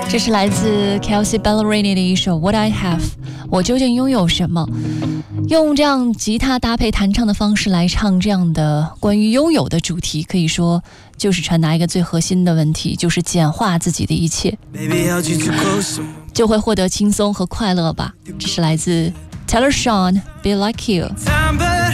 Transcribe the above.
这是来自 Kelsey Ballerini 的一首 What I Have， 我究竟拥有什么。用这样吉他搭配弹唱的方式来唱这样的关于拥有的主题，可以说就是传达一个最核心的问题，就是简化自己的一切，就会获得轻松和快乐吧。这是来自 Taylor Swift Be Like You。